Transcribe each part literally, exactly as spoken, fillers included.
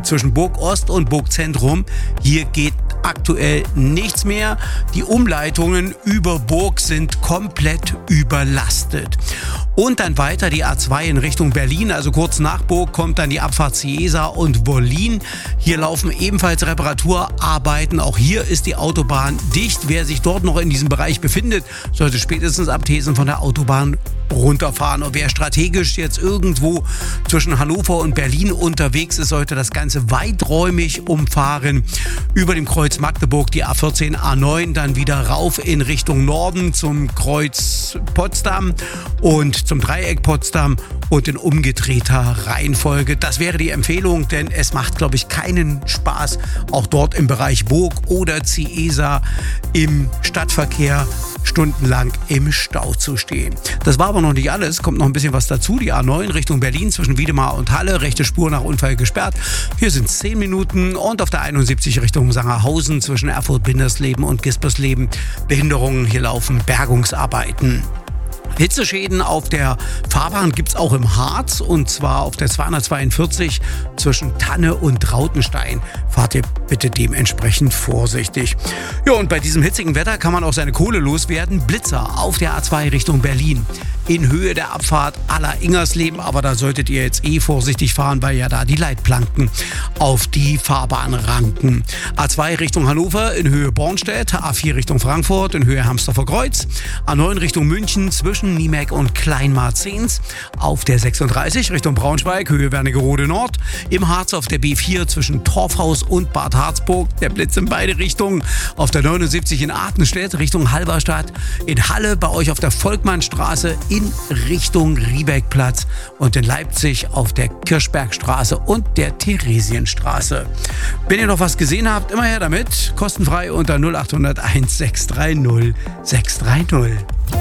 zwischen Burg Ost und Burg Zentrum. Hier geht aktuell nichts mehr. Die Umleitungen über Burg sind komplett überlastet. Und dann weiter die A zwei in Richtung Berlin, also kurz nach Burg kommt dann die Abfahrt Ciesa und Wollin. Hier laufen ebenfalls Reparaturarbeiten. Auch hier ist die Autobahn dicht. Wer sich dort noch in diesem Bereich befindet, sollte spätestens ab Thesen von der Autobahn runterfahren. Und wer strategisch jetzt irgendwo zwischen Hannover und Berlin unterwegs ist, sollte das Ganze weiträumig umfahren. Über dem Kreuz Magdeburg die A vierzehn, A neun, dann wieder rauf in Richtung Norden zum Kreuz Potsdam und zum Dreieck Potsdam und in umgedrehter Reihenfolge. Das wäre die Empfehlung, denn es macht, glaube ich, keinen Spaß, auch dort im Bereich Burg oder Ciesa im Stadtverkehr stundenlang im Stau zu stehen. Das war aber noch nicht alles, kommt noch ein bisschen was dazu. Die A neun Richtung Berlin zwischen Wiedemar und Halle, rechte Spur nach Unfall gesperrt. Hier sind zehn Minuten und auf der einundsiebzig Richtung Sangerhausen zwischen Erfurt-Bindersleben und Gispersleben Behinderungen. Hier laufen Bergungsarbeiten. Hitzeschäden auf der Fahrbahn gibt es auch im Harz, und zwar auf der zweihundertzweiundvierzig zwischen Tanne und Rautenstein. Fahrt ihr bitte dementsprechend vorsichtig. Ja, und bei diesem hitzigen Wetter kann man auch seine Kohle loswerden. Blitzer auf der A zwei Richtung Berlin in Höhe der Abfahrt aller Ingersleben, aber da solltet ihr jetzt eh vorsichtig fahren, weil ja da die Leitplanken auf die Fahrbahn ranken. A zwei Richtung Hannover in Höhe Bornstedt, A vier Richtung Frankfurt in Höhe Hamstorfer Kreuz, A neun Richtung München zwischen Niemek und Kleinmarzens, auf der sechsunddreißig Richtung Braunschweig, Höhe Wernigerode Nord, im Harz auf der B vier zwischen Torfhaus und Bad Harzburg, der Blitz in beide Richtungen, auf der neunundsiebzig in Artenstedt Richtung Halberstadt, in Halle bei euch auf der Volkmannstraße in Richtung Riebeckplatz und in Leipzig auf der Kirchbergstraße und der Theresienstraße. Wenn ihr noch was gesehen habt, immer her damit, kostenfrei unter null acht null null eins sechs drei null sechs drei null.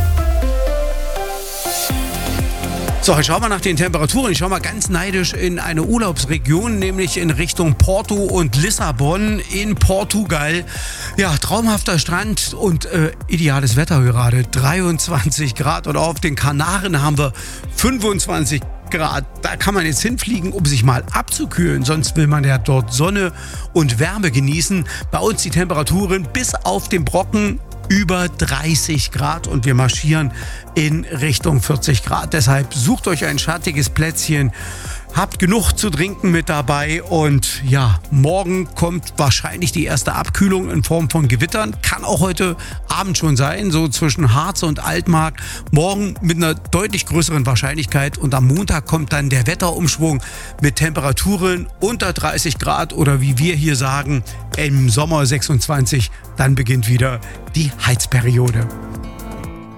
So, ich schaue mal nach den Temperaturen. Ich schaue mal ganz neidisch in eine Urlaubsregion, nämlich in Richtung Porto und Lissabon in Portugal. Ja, traumhafter Strand und äh, ideales Wetter gerade. dreiundzwanzig Grad und auf den Kanaren haben wir fünfundzwanzig Grad. Da kann man jetzt hinfliegen, um sich mal abzukühlen. Sonst will man ja dort Sonne und Wärme genießen. Bei uns die Temperaturen bis auf den Brocken über dreißig Grad und wir marschieren in Richtung vierzig Grad. Deshalb sucht euch ein schattiges Plätzchen, habt genug zu trinken mit dabei und ja, morgen kommt wahrscheinlich die erste Abkühlung in Form von Gewittern. Kann auch heute Abend schon sein, so zwischen Harz und Altmark. Morgen mit einer deutlich größeren Wahrscheinlichkeit und am Montag kommt dann der Wetterumschwung mit Temperaturen unter dreißig Grad oder wie wir hier sagen, im Sommer sechsundzwanzig. Dann beginnt wieder die Heizperiode.